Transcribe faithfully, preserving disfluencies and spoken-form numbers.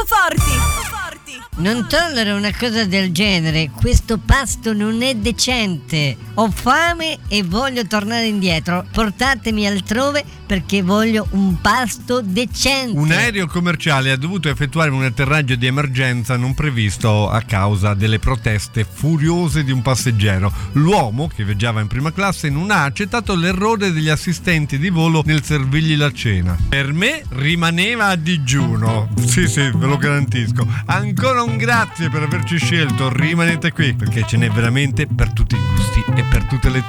Non tollero una cosa del genere, questo pasto non è decente. Ho fame e voglio tornare indietro. Portatemi altrove perché voglio un pasto decente. Un aereo commerciale ha dovuto effettuare un atterraggio di emergenza non previsto a causa delle proteste furiose di un passeggero. L'uomo, che viaggiava in prima classe, non ha accettato l'errore degli assistenti di volo nel servirgli la cena. Per me rimaneva a digiuno. Sì, sì, ve lo garantisco. Ancora un grazie per averci scelto. Rimanete qui perché ce n'è veramente per tutti i gusti e per tutte le